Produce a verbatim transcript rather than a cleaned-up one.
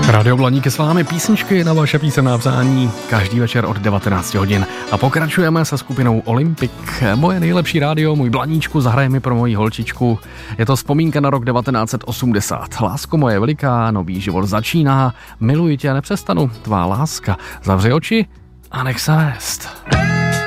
Radio Blaník s vámi, písničky na vaše písemná přání každý večer od devatenáct hodin. A pokračujeme se skupinou Olympik. Moje nejlepší rádio, můj Blaníčku, zahraje mi pro moji holčičku. Je to vzpomínka na rok devatenáct set osmdesát. Lásko moje veliká, nový život začíná. Miluji tě a nepřestanu, tvá láska. Zavři oči a nech se vést.